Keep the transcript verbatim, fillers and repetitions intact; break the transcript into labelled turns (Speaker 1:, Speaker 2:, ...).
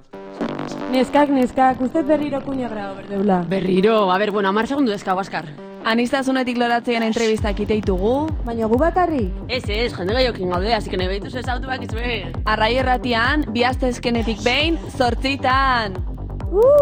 Speaker 1: Neskak, neskak, ustez berriro kuña grado berdeula.
Speaker 2: Berriro, a ber, bueno, amar segundu dezka, Oskar.
Speaker 3: Anistasunetik loratzean entrevistak iteitugu.
Speaker 1: Baina gu bakarrik.
Speaker 2: Ez, ez, jende gehiokin gaude, así que nahi behituz ez autu bakizue.
Speaker 3: Arrai erratian, bi astezkenetik behin, zortzitan.
Speaker 1: Uh!